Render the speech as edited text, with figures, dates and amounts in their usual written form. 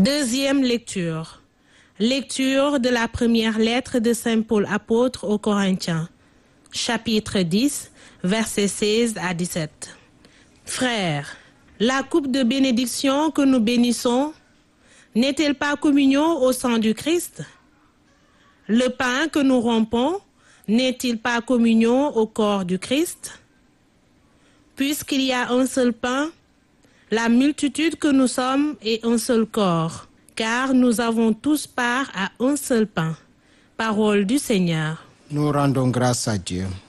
Deuxième lecture. Lecture de la première lettre de Saint Paul apôtre aux Corinthiens, chapitre 10, versets 16 à 17. Frères, la coupe de bénédiction que nous bénissons n'est-elle pas communion au sang du Christ? Le pain que nous rompons n'est-il pas communion au corps du Christ? Puisqu'il y a un seul pain, la multitude que nous sommes est un seul corps, car nous avons tous part à un seul pain. Parole du Seigneur. Nous rendons grâce à Dieu.